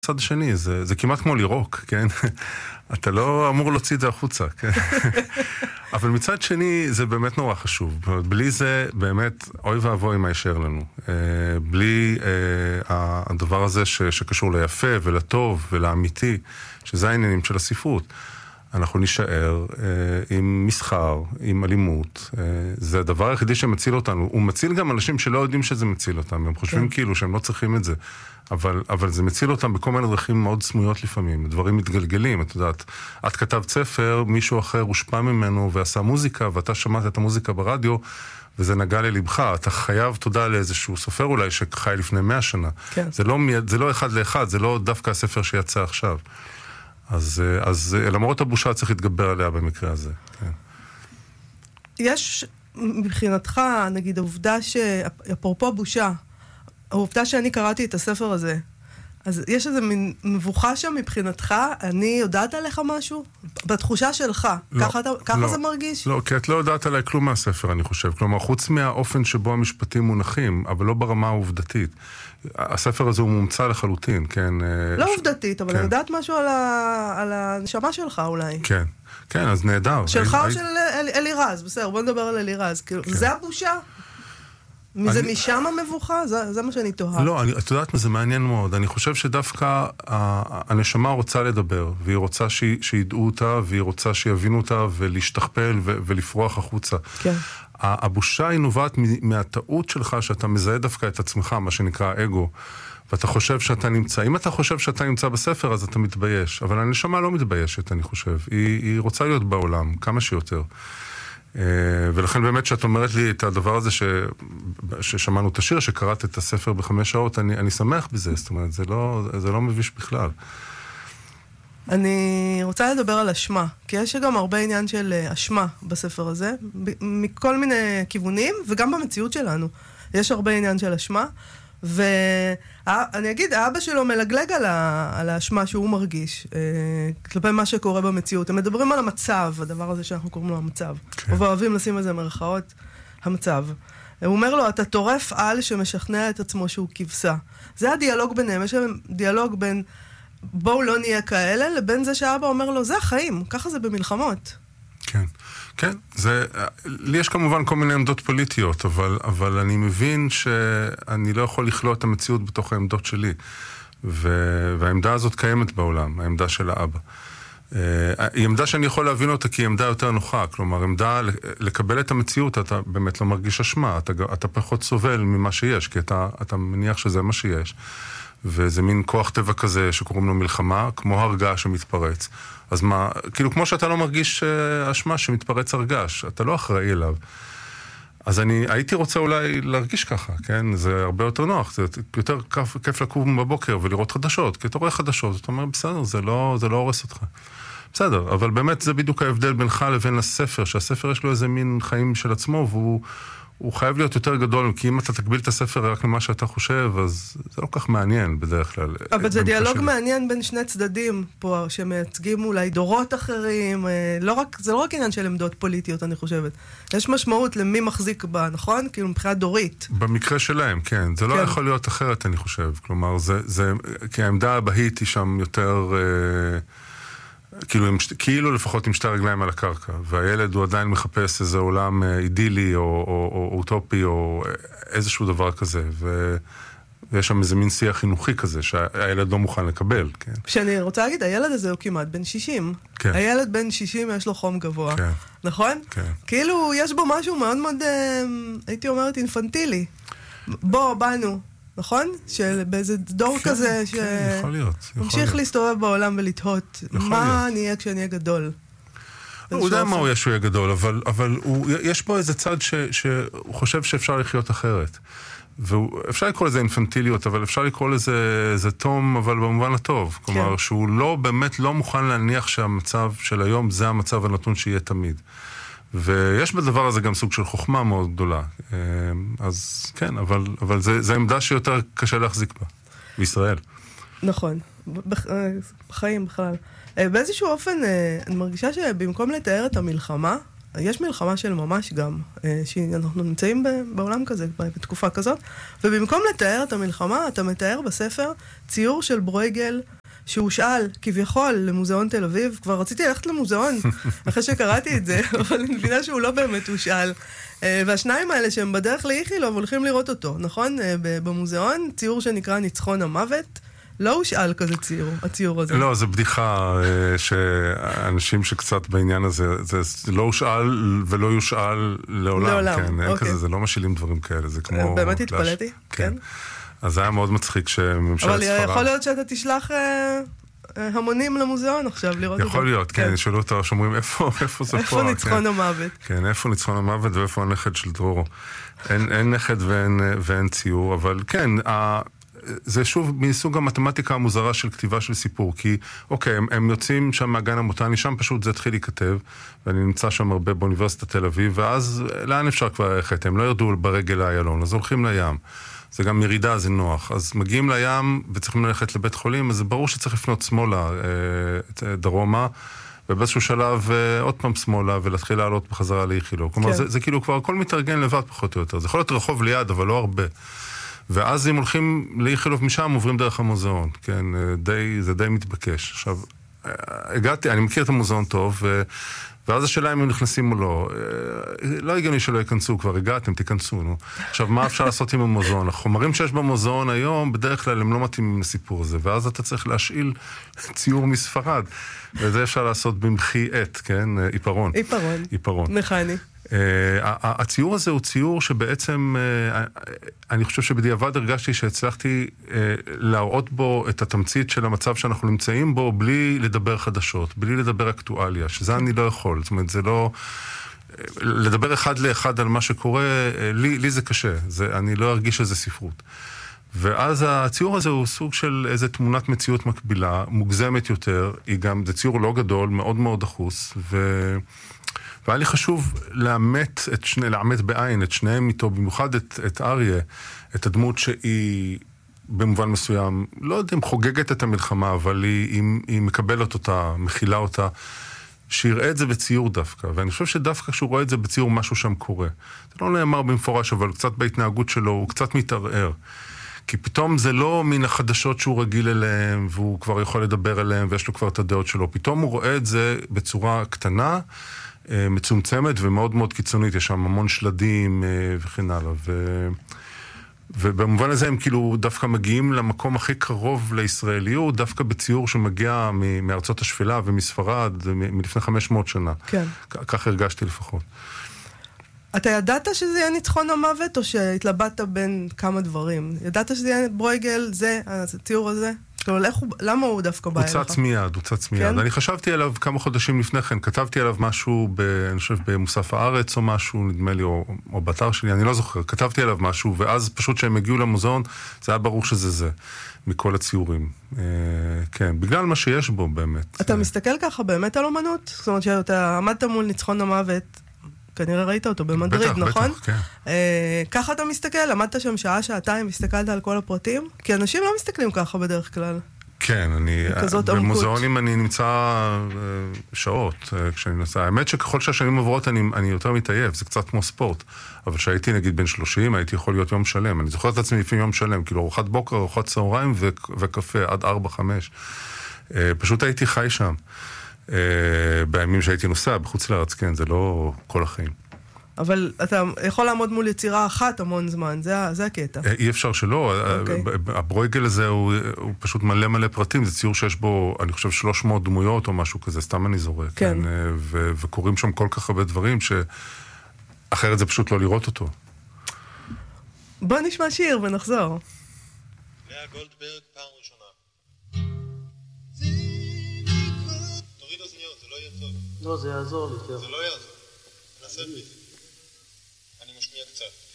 הצד השני, זה כמעט כמו לירוק, כן? אתה לא אמור להוציא את זה החוצה, כן? אבל מצד שני, זה באמת נורא חשוב. בלי זה, באמת, אוי ואבוי מה יישאר לנו. בלי הדבר הזה שקשור ליפה ולטוב ולאמיתי, שזה העניינים של הספרות. אנחנו נשאר עם מסחר, עם אלימות. זה הדבר היחידי שמציל אותנו. הוא מציל גם אנשים שלא יודעים שזה מציל אותם. הם חושבים כאילו שהם לא צריכים את זה. אבל זה מציל אותם בכל מיני דרכים מאוד סמויות לפעמים. דברים מתגלגלים, את יודעת. את כתבת ספר, מישהו אחר הושפע ממנו ועשה מוזיקה, ואתה שמעת את המוזיקה ברדיו, וזה נגע ללבך. אתה חייב תודה לאיזשהו סופר אולי שחי לפני 100 שנה. כן. זה לא אחד לאחד, זה לא דווקא הספר שיצא עכשיו. אז למרות הבושה צריך להתגבר עליה במקרה הזה. כן. יש מבחינתך, נגיד, העובדה אפרופו בושה, העובדה שאני קראתי את הספר הזה, אז יש איזה מין מבוכה שם מבחינתך, אני יודעת עליך משהו? בתחושה שלך, ככה זה מרגיש? לא, כי את לא יודעת עליי כלום מהספר, אני חושב. כלומר, חוץ מהאופן שבו המשפטים מונחים, אבל לא ברמה העובדתית. הספר הזה הוא מומצא לחלוטין, כן? לא עובדתית, אבל אני יודעת משהו על הנשמה שלך אולי. כן, כן, אז נהדר. שלך או של אלירז, בסדר, בוא נדבר על אלירז. זה הבושה? זה משם המבוכה? זה מה שאני תוהה. לא, את יודעת מה, זה מעניין מאוד. אני חושב שדווקא הנשמה רוצה לדבר, והיא רוצה שידעו אותה, והיא רוצה שיבינו אותה, ולהשתכפל ולפרוח החוצה. כן. הבושה היא נובעת מהטעות שלך, שאתה מזהה דווקא את עצמך, מה שנקרא אגו, ואתה חושב שאתה נמצא. אם אתה חושב שאתה נמצא בספר, אז אתה מתבייש. אבל הנשמה לא מתביישת, אני חושב. היא רוצה להיות בעולם, כמה שיותר. ולכן באמת שאת אומרת לי את הדבר הזה ששמענו את השיר, שקראת את הספר ב5 שעות, אני שמח בזה, זאת אומרת, זה לא מביש בכלל. אני רוצה לדבר על אשמה, כי יש גם הרבה עניין של אשמה בספר הזה, מכל מיני כיוונים, וגם במציאות שלנו. יש הרבה עניין של אשמה, ואני אגיד, האבא שלו מלגלג על האשמה שהוא מרגיש, כלפי מה שקורה במציאות. הם מדברים על המצב, הדבר הזה שאנחנו קוראים לו המצב. כן. ואוהבים לשים על זה מרכאות, המצב. הוא אומר לו, אתה טורף על שמשכנע את עצמו שהוא כבשה. זה הדיאלוג ביניהם, יש דיאלוג בין בואו לא נהיה כאלה, לבין זה שהאבא אומר לו, זה החיים, ככה זה במלחמות. כן, כן, לי יש כמובן כל מיני עמדות פוליטיות, אבל אני מבין שאני לא יכול לכלוא את המציאות בתוך העמדות שלי, והעמדה הזאת קיימת בעולם, העמדה של האבא. היא עמדה שאני יכול להבין אותה כי היא עמדה יותר נוחה, כלומר, עמדה לקבל את המציאות, אתה באמת לא מרגיש אשמה, אתה פחות סובל ממה שיש, כי אתה מניח שזה מה שיש. וזה מין כוח טבע כזה שקוראים לו מלחמה, כמו הרגש שמתפרץ. אז מה, כאילו כמו שאתה לא מרגיש אשמה שמתפרץ הרגש, אתה לא אחראי אליו. אז אני הייתי רוצה אולי להרגיש ככה, כן? זה הרבה יותר נוח, זה יותר כיף לקום בבוקר ולראות חדשות, כי אתה רואה חדשות, אתה אומר, בסדר, זה לא הורס אותך. בסדר, אבל באמת זה בדיוק ההבדל בינך לבין הספר, שהספר יש לו איזה מין חיים של עצמו, והוא חייב להיות יותר גדול, כי אם אתה תקביל את הספר רק למה שאתה חושב, אז זה לא כך מעניין בדרך כלל. אבל זה דיאלוג מעניין בין שני צדדים פה, שמייצגים אולי דורות אחרים, זה לא רק עניין של עמדות פוליטיות, אני חושבת. יש משמעות למי מחזיק בה, נכון? כאילו מבחינת דורית. במקרה שלהם, כן. זה לא יכול להיות אחרת, אני חושב. כלומר, כי העמדה הבאית היא שם יותר כאילו לפחות עם שתי רגליים על הקרקע, והילד הוא עדיין מחפש איזה עולם אידילי או אוטופי או איזשהו דבר כזה, ויש שם איזה מין שיח חינוכי כזה שהילד לא מוכן לקבל. כן. שאני רוצה להגיד, הילד הזה הוא כמעט בן 60. כן. הילד בן 60 יש לו חום גבוה. כן. נכון? כן. כאילו יש בו משהו מאוד מאוד, הייתי אומרת, אינפנטילי. באנו. נכון? שבאיזה דור כזה שממשיך להסתובב בעולם ולתהות מה אני אהיה כשאני אהיה גדול. הוא יודע מה הוא יהיה שהוא יהיה גדול, אבל יש בו איזה צד שהוא חושב שאפשר לחיות אחרת. ואפשר לקרוא לזה אינפנטיליות, אבל אפשר לקרוא לזה תום, אבל במובן הטוב. כלומר, שהוא לא באמת לא מוכן להניח שהמצב של היום זה המצב הנתון שיהיה תמיד. ויש בדבר הזה גם סוג של חוכמה מאוד גדולה. אז כן, אבל זה עמדה שיותר קשה להחזיק בה, בישראל. נכון, בחיים בכלל. באיזשהו אופן, אני מרגישה שבמקום לתאר את המלחמה, יש מלחמה של ממש גם, שאנחנו נמצאים בעולם כזה, בתקופה כזאת, ובמקום לתאר את המלחמה, אתה מתאר בספר ציור של ברויגל, שהוא שאל כביכול למוזיאון תל אביב, כבר רציתי ללכת למוזיאון, אחרי שקראתי את זה, אבל אני מבינה שהוא לא באמת הושאל. והשניים האלה שהם בדרך לאיכילוב הולכים לראות אותו, נכון? במוזיאון, ציור שנקרא ניצחון המוות, לא הושאל כזה הציור הזה. לא, זה בדיחה שאנשים שקצת בעניין הזה, זה לא הושאל ולא יושאל לעולם. כן, אין כזה, זה לא משאילים דברים כאלה, זה כמו... באמת התפלאתי, כן. אז זה היה מאוד מצחיק שממשלת ספרד... אבל יכול להיות שאתה תשלח המונים למוזיאון עכשיו לראות אותו. יכול להיות, כן, שאלו אותה, שאומרים איפה זה פה? איפה ניצחון המוות? כן, איפה ניצחון המוות ואיפה הנכד של דרור. אין נכד ואין ציור, אבל כן, זה שוב מסוג המתמטיקה המוזרה של כתיבה של סיפור, כי אוקיי, הם יוצאים שם מהגן המוטני, שם פשוט זה התחיל להיכתב, ואני נמצא שם הרבה באוניברסיטת תל אביב, ואז לאן אפשר כבר ללכת? הם לא ירדו ברגל לאיילון, אז הולכים לים. זה גם מרידה, זה נוח. אז מגיעים לים וצריכים ללכת לבית חולים, אז זה ברור שצריך לפנות שמאלה, דרומה, ובאיזשהו שלב עוד פעם שמאלה, ולהתחיל לעלות בחזרה לאיכילוב. כלומר, זה כאילו כבר הכל מתארגן לבד פחות או יותר. זה יכול להיות רחוב ליד, אבל לא הרבה. ואז אם הולכים לאיכילוב משם, עוברים דרך המוזיאון. כן, זה די מתבקש. עכשיו, הגעתי, אני מכיר את המוזיאון טוב, ואז השאלה אם הם נכנסים או לא. לא הגיוני שלא ייכנסו, כבר הגעתם, תיכנסו, נו. עכשיו, מה אפשר לעשות עם המוזיאון? החומרים שיש במוזיאון היום, בדרך כלל הם לא מתאימים לסיפור הזה, ואז אתה צריך להשאיל ציור מספרד, וזה אפשר לעשות במחי עת, כן? עיפרון. מכני. הציור הזה הוא ציור שבעצם, אני חושב שבדיעבד הרגשתי שהצלחתי להראות בו את התמצית של המצב שאנחנו נמצאים בו, בלי לדבר חדשות, בלי לדבר אקטואליה, שזה אני לא יכול. זאת אומרת, זה לא... לדבר אחד לאחד על מה שקורה, לי זה קשה. אני לא ארגיש שזה ספרות. ואז הציור הזה הוא סוג של איזו תמונת מציאות מקבילה, מוגזמת יותר, זה ציור לא גדול, מאוד מאוד דחוס, והיה לי חשוב לאמת בעין את שניהם איתו, במיוחד את אריה, את הדמות שהיא במובן מסוים, לא יודע אם חוגגת את המלחמה, אבל היא מקבלת אותה, מכילה אותה, שיראה את זה בציור דווקא, ואני חושב שדווקא כשהוא רואה את זה בציור משהו שם קורה. זה לא נאמר במפורש, אבל קצת בהתנהגות שלו הוא קצת מתערער. כי פתאום זה לא מן החדשות שהוא רגיל אליהם, והוא כבר יכול לדבר אליהם, ויש לו כבר את הדעות שלו. פתאום הוא רואה את זה בצורה קטנה, מצומצמת ומאוד מאוד קיצונית, יש שם המון שלדים וכן הלאה, ובמובן הזה הם כאילו דווקא מגיעים למקום הכי קרוב לישראליות, דווקא בציור שמגיע מארצות השפלה ומספרד, מלפני 500 שנה. כן. כך הרגשתי לפחות. אתה ידעת שזה יהיה ניצחון המוות, או שהתלבטת בין כמה דברים? ידעת שזה יהיה ברויגל, זה, הציור הזה? למה הוא דווקא בא אליך? הוא צץ מיד. אני חשבתי עליו כמה חודשים לפני כן, כתבתי עליו משהו, אני חושב במוסף הארץ או משהו, נדמה לי, או באתר שלי, אני לא זוכר, כתבתי עליו משהו, ואז פשוט שהם הגיעו למוזיאון, זה היה ברור שזה זה, מכל הציורים. כן, בגלל מה שיש בו באמת. אתה מסתכל ככה באמת על אומנות? זאת אומרת שאתה עמדת מול ניצחון המוות, כנראה ראית אותו במדריד, נכון? בטח, כן. ככה אתה מסתכל? עמדת שם שעה, שעתיים, הסתכלת על כל הפרטים? כי אנשים לא מסתכלים ככה בדרך כלל. כן, במוזיאונים אני נמצא שעות כשאני נוסע. האמת שככל שהשנים עוברות אני יותר מתעייף, זה קצת כמו ספורט. אבל כשהייתי נגיד בין 30, הייתי יכול להיות יום שלם. אני זוכר את עצמי לפעמים יום שלם, כאילו ארוחת בוקר, ארוחת צהריים וקפה עד 4-5. פשוט הייתי חי שם. בימים שהייתי נוסע, בחוץ לארץ, כן, זה לא כל החיים. אבל אתה יכול לעמוד מול יצירה אחת המון זמן, זה הקטע. אי אפשר שלא, הברויגל הזה הוא פשוט מלא פרטים, זה ציור שיש בו, אני חושב, 300 דמויות או משהו כזה, סתם אני זורק. כן. וקוראים שם כל כך הרבה דברים, שאחרת זה פשוט לא לראות אותו. בוא נשמע שיר ונחזור. לאה גולדברג, פעם ראשונה. תוריד אוזניות, זה לא יהיה טוב. לא, זה יעזור לי. זה לא יעזור. נעשה את זה. אני משמיע קצת.